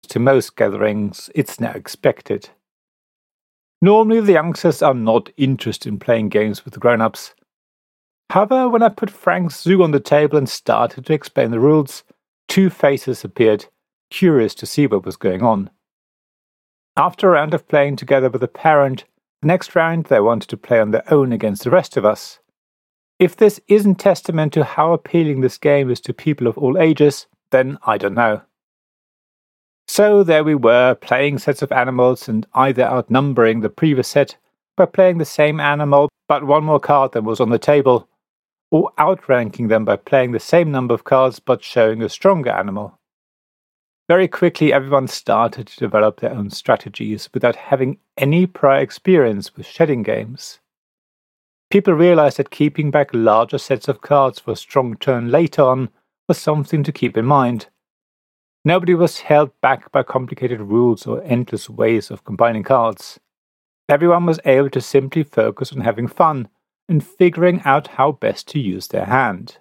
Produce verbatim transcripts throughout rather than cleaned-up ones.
to most gatherings, it's now expected. Normally the youngsters are not interested in playing games with the grown-ups. However, when I put Frank's Zoo on the table and started to explain the rules, two faces appeared, curious to see what was going on. After a round of playing together with a parent, the next round they wanted to play on their own against the rest of us. If this isn't testament to how appealing this game is to people of all ages, then I don't know. So there we were, playing sets of animals and either outnumbering the previous set by playing the same animal but one more card than was on the table, or outranking them by playing the same number of cards but showing a stronger animal. Very quickly everyone started to develop their own strategies without having any prior experience with shedding games. People realized that keeping back larger sets of cards for a strong turn later on was something to keep in mind. Nobody was held back by complicated rules or endless ways of combining cards. Everyone was able to simply focus on having fun and figuring out how best to use their hand.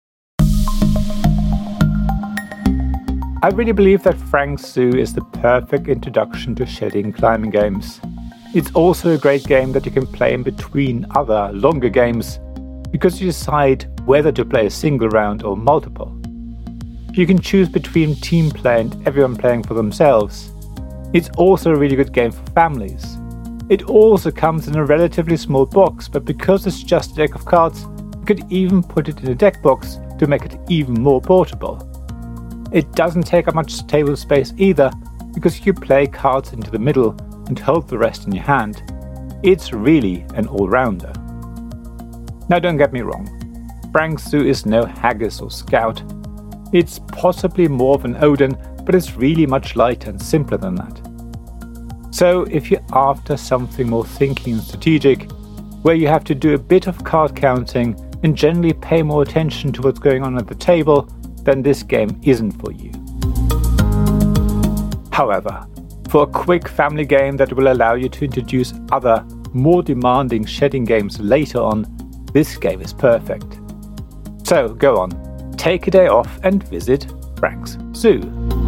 I really believe that Frank's Zoo is the perfect introduction to shedding climbing games. It's also a great game that you can play in between other, longer games, because you decide whether to play a single round or multiple. You can choose between team play and everyone playing for themselves. It's also a really good game for families. It also comes in a relatively small box, but because it's just a deck of cards, you could even put it in a deck box to make it even more portable. It doesn't take up much table space either, because you play cards into the middle and hold the rest in your hand. It's really an all-rounder. Now don't get me wrong, Frank's Zoo is no Haggis or Scout. It's possibly more of an Odin, but it's really much lighter and simpler than that. So if you're after something more thinking and strategic, where you have to do a bit of card counting and generally pay more attention to what's going on at the table, then this game isn't for you. However, for a quick family game that will allow you to introduce other, more demanding shedding games later on, this game is perfect. So go on, take a day off and visit Frank's Zoo.